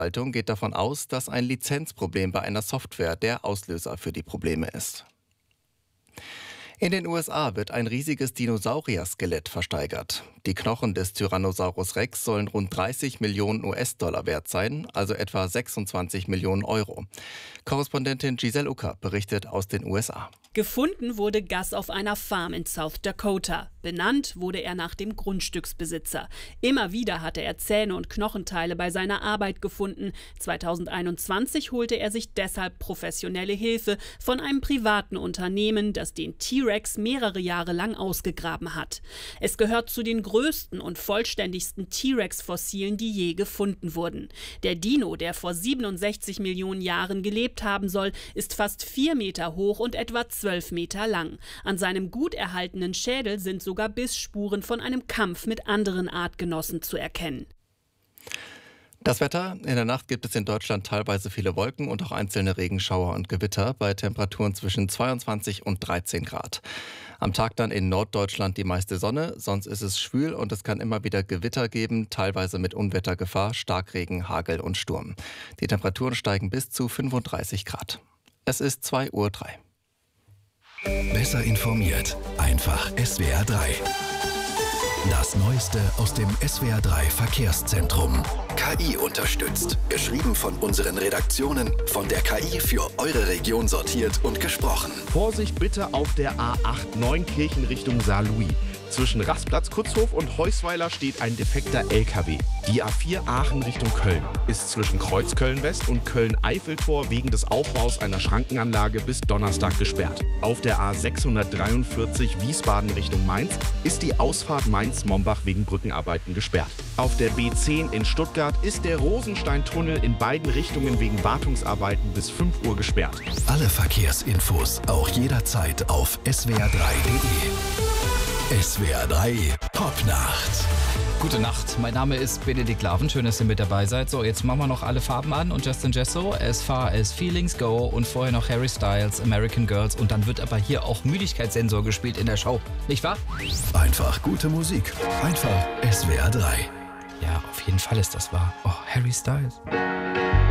Verwaltung geht davon aus, dass ein Lizenzproblem bei einer Software der Auslöser für die Probleme ist. In den USA wird ein riesiges Dinosaurier-Skelett versteigert. Die Knochen des Tyrannosaurus Rex sollen rund 30 Millionen US-Dollar wert sein, also etwa 26 Millionen Euro. Korrespondentin Giselle Ucker berichtet aus den USA. Gefunden wurde Gus auf einer Farm in South Dakota. Benannt wurde er nach dem Grundstücksbesitzer. Immer wieder hatte er Zähne und Knochenteile bei seiner Arbeit gefunden. 2021 holte er sich deshalb professionelle Hilfe von einem privaten Unternehmen, das den T-Rex mehrere Jahre lang ausgegraben hat. Es gehört zu den größten und vollständigsten T-Rex-Fossilen, die je gefunden wurden. Der Dino, der vor 67 Millionen Jahren gelebt haben soll, ist fast 4 Meter hoch und etwa 12 Meter lang. An seinem gut erhaltenen Schädel sind sogar Bissspuren von einem Kampf mit anderen Artgenossen zu erkennen. Das Wetter: In der Nacht gibt es in Deutschland teilweise viele Wolken und auch einzelne Regenschauer und Gewitter bei Temperaturen zwischen 22 und 13 Grad. Am Tag dann in Norddeutschland die meiste Sonne, sonst ist es schwül und es kann immer wieder Gewitter geben, teilweise mit Unwettergefahr, Starkregen, Hagel und Sturm. Die Temperaturen steigen bis zu 35 Grad. Es ist 2:03 Uhr. Besser informiert, einfach SWR 3. Das Neueste aus dem SWR 3 Verkehrszentrum. KI unterstützt. Geschrieben von unseren Redaktionen, von der KI für eure Region sortiert und gesprochen. Vorsicht bitte auf der A8 Neunkirchen Richtung Saarlouis. Zwischen Rastplatz Kutzhof und Heusweiler steht ein defekter LKW. Die A4 Aachen Richtung Köln ist zwischen Kreuzköln-West und Köln-Eifeltor wegen des Aufbaus einer Schrankenanlage bis Donnerstag gesperrt. Auf der A643 Wiesbaden Richtung Mainz ist die Ausfahrt Mainz-Mombach wegen Brückenarbeiten gesperrt. Auf der B10 in Stuttgart ist der Rosenstein-Tunnel in beiden Richtungen wegen Wartungsarbeiten bis 5 Uhr gesperrt. Alle Verkehrsinfos auch jederzeit auf swr3.de. SWR 3 Popnacht. Gute Nacht, mein Name ist Benedikt Laven, schön, dass ihr mit dabei seid. So, jetzt machen wir noch alle Farben an und Justin Jesso, As Far As Feelings Go und vorher noch Harry Styles, American Girls und dann wird aber hier auch Müdigkeitssensor gespielt in der Show, nicht wahr? Einfach gute Musik, einfach SWR 3. Ja, auf jeden Fall ist das wahr. Oh, Harry Styles.